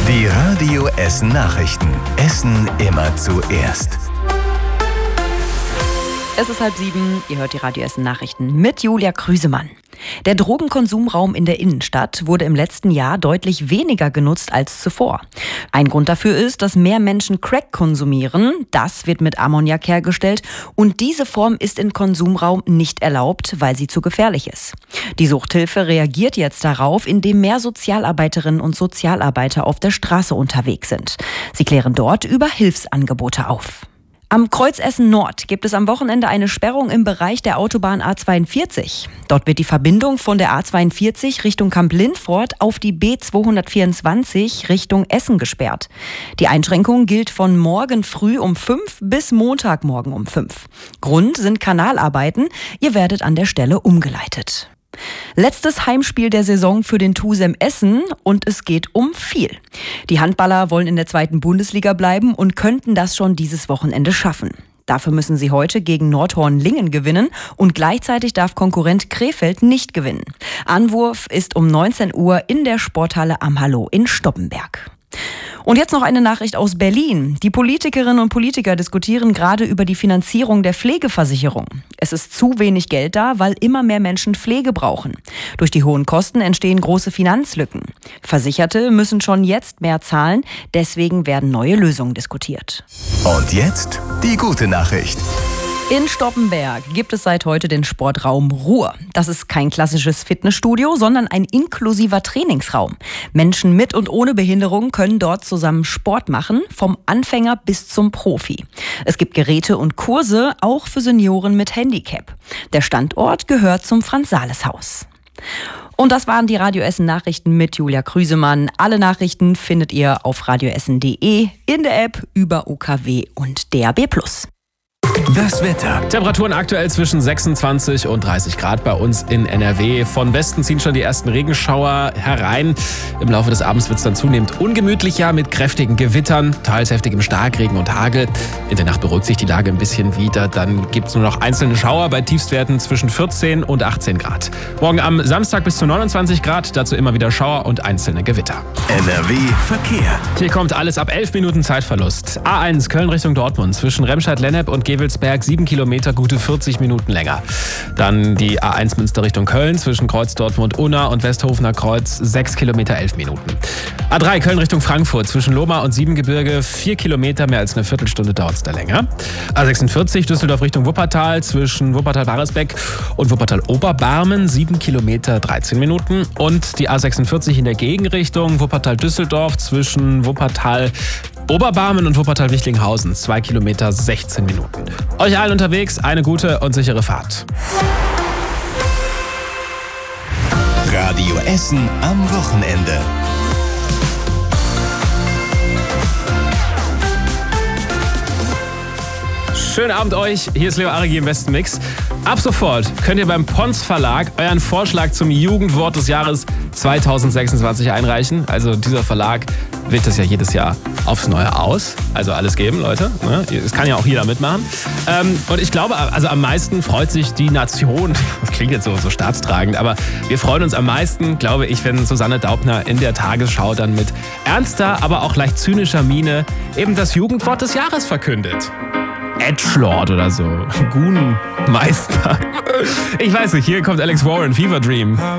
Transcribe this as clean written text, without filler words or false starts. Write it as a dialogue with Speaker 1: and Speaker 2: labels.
Speaker 1: Die Radio Essen Nachrichten. Essen immer zuerst.
Speaker 2: Es ist 6:30, ihr hört die Radio Essen Nachrichten mit Julia Krüsemann. Der Drogenkonsumraum in der Innenstadt wurde im letzten Jahr deutlich weniger genutzt als zuvor. Ein Grund dafür ist, dass mehr Menschen Crack konsumieren. Das wird mit Ammoniak hergestellt und diese Form ist im Konsumraum nicht erlaubt, weil sie zu gefährlich ist. Die Suchthilfe reagiert jetzt darauf, indem mehr Sozialarbeiterinnen und Sozialarbeiter auf der Straße unterwegs sind. Sie klären dort über Hilfsangebote auf. Am Kreuz Essen Nord gibt es am Wochenende eine Sperrung im Bereich der Autobahn A42. Dort wird die Verbindung von der A42 Richtung Kamp-Lindfort auf die B224 Richtung Essen gesperrt. Die Einschränkung gilt von morgen früh um 5 bis Montagmorgen um 5. Grund sind Kanalarbeiten. Ihr werdet an der Stelle umgeleitet. Letztes Heimspiel der Saison für den TuSem Essen und es geht um viel. Die Handballer wollen in der 2. Bundesliga bleiben und könnten das schon dieses Wochenende schaffen. Dafür müssen sie heute gegen Nordhorn-Lingen gewinnen und gleichzeitig darf Konkurrent Krefeld nicht gewinnen. Anwurf ist um 19 Uhr in der Sporthalle am Hallo in Stoppenberg. Und jetzt noch eine Nachricht aus Berlin. Die Politikerinnen und Politiker diskutieren gerade über die Finanzierung der Pflegeversicherung. Es ist zu wenig Geld da, weil immer mehr Menschen Pflege brauchen. Durch die hohen Kosten entstehen große Finanzlücken. Versicherte müssen schon jetzt mehr zahlen, deswegen werden neue Lösungen diskutiert.
Speaker 1: Und jetzt die gute Nachricht.
Speaker 2: In Stoppenberg gibt es seit heute den Sportraum Ruhr. Das ist kein klassisches Fitnessstudio, sondern ein inklusiver Trainingsraum. Menschen mit und ohne Behinderung können dort zusammen Sport machen, vom Anfänger bis zum Profi. Es gibt Geräte und Kurse, auch für Senioren mit Handicap. Der Standort gehört zum Franz-Sales-Haus. Und das waren die Radio Essen Nachrichten mit Julia Krüsemann. Alle Nachrichten findet ihr auf radioessen.de, in der App, über UKW und DAB+.
Speaker 1: Das Wetter.
Speaker 3: Temperaturen aktuell zwischen 26 und 30 Grad bei uns in NRW. Von Westen ziehen schon die ersten Regenschauer herein. Im Laufe des Abends wird es dann zunehmend ungemütlicher mit kräftigen Gewittern, teils heftigem Starkregen und Hagel. In der Nacht beruhigt sich die Lage ein bisschen wieder. Dann gibt es nur noch einzelne Schauer bei Tiefstwerten zwischen 14 und 18 Grad. Morgen am Samstag bis zu 29 Grad, dazu immer wieder Schauer und einzelne Gewitter.
Speaker 1: NRW Verkehr.
Speaker 3: Hier kommt alles ab 11 Minuten Zeitverlust. A1 Köln Richtung Dortmund zwischen Remscheid-Lennep und Gevelsberg 7 Kilometer, gute 40 Minuten länger. Dann die A1 Münster Richtung Köln zwischen Kreuz Dortmund-Unna und Westhofener Kreuz 6 Kilometer, 11 Minuten. A3 Köln Richtung Frankfurt zwischen Lohmar und Siebengebirge 4 Kilometer, mehr als eine Viertelstunde dauert es da länger. A46 Düsseldorf Richtung Wuppertal zwischen Wuppertal-Baresbeck und Wuppertal-Oberbarmen 7 Kilometer, 13 Minuten. Und die A46 in der Gegenrichtung Wuppertal-Düsseldorf zwischen Wuppertal-Oberbarmen und Wuppertal-Wichlinghausen 2 Kilometer, 16 Minuten. Euch allen unterwegs eine gute und sichere Fahrt.
Speaker 1: Radio Essen am Wochenende.
Speaker 3: Schönen Abend euch, hier ist Leo Arigi im Besten Mix. Ab sofort könnt ihr beim Pons Verlag euren Vorschlag zum Jugendwort des Jahres 2026 einreichen. Also dieser Verlag wählt das ja jedes Jahr aufs Neue aus. Also alles geben, Leute. Es kann ja auch jeder mitmachen. Und ich glaube, also am meisten freut sich die Nation, das klingt jetzt so staatstragend, aber wir freuen uns am meisten, glaube ich, wenn Susanne Daubner in der Tagesschau dann mit ernster, aber auch leicht zynischer Miene eben das Jugendwort des Jahres verkündet. Edgelord oder so. Gunenmeister. Ich weiß nicht, hier kommt Alex Warren, Fever Dream.